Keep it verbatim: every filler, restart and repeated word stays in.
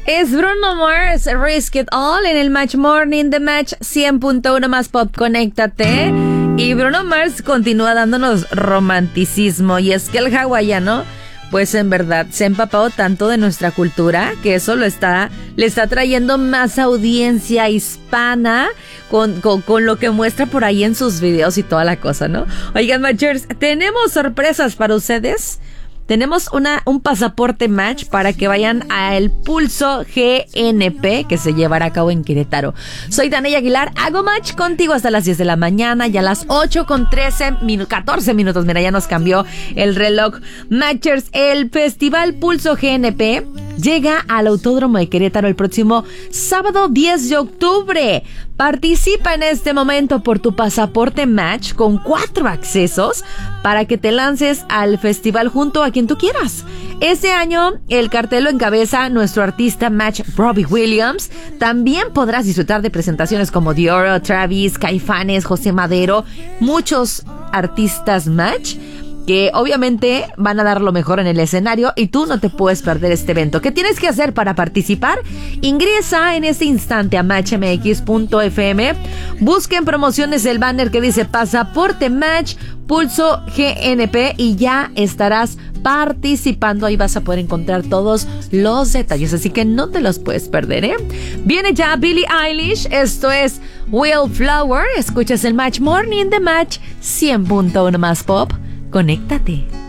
Es Bruno Mars, Risk It All en el Match Morning de Match cien punto uno más Pop, conéctate. Y Bruno Mars continúa dándonos romanticismo, y es que el hawaiano, pues en verdad se ha empapado tanto de nuestra cultura que eso lo está, le está trayendo más audiencia hispana con, con, con lo que muestra por ahí en sus videos y toda la cosa, ¿no? Oigan, Matchers, tenemos sorpresas para ustedes. Tenemos una, un pasaporte Match para que vayan al Pulso G N P que se llevará a cabo en Querétaro. Soy Danella Aguilar, hago Match contigo hasta las diez de la mañana y a las ocho con trece minutos, catorce minutos, mira, ya nos cambió el reloj. Matchers, el Festival Pulso G N P llega al Autódromo de Querétaro el próximo sábado diez de octubre. Participa en este momento por tu pasaporte Match con cuatro accesos para que te lances al festival junto a quien tú quieras. Este año el cartel lo encabeza nuestro artista Match, Robbie Williams. También podrás disfrutar de presentaciones como Dior, Travis, Caifanes, José Madero, muchos artistas Match que obviamente van a dar lo mejor en el escenario y tú no te puedes perder este evento. ¿Qué tienes que hacer para participar? Ingresa en este instante a match m x punto f m, busca en promociones el banner que dice Pasaporte Match Pulso G N P y ya estarás participando. Ahí vas a poder encontrar todos los detalles, así que no te los puedes perder, ¿eh? Viene ya Billie Eilish, esto es Wildflower. Escuchas el Match Morning de Match cien punto uno más Pop. Conéctate.